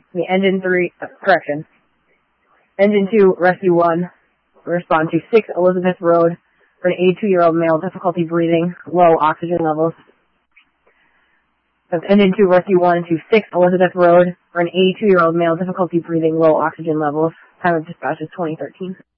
The Engine 3, correction. Engine 2, Rescue 1, respond to 6 Elizabeth Road for an 82-year-old male, difficulty breathing, low oxygen levels. Engine 2, Rescue 1 to 6 Elizabeth Road for an 82-year-old male, difficulty breathing, low oxygen levels. Time of dispatch is 2013.